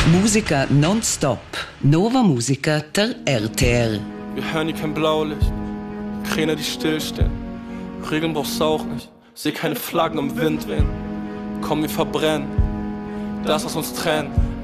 Musiker nonstop. Nova Musica der RTR. Wir hören hier kein Blaulicht, Kräne, die stillstehen. Regeln brauchst du auch nicht, seh keine Flaggen im Wind wehen. Komm, wir verbrennen das, was uns trennt.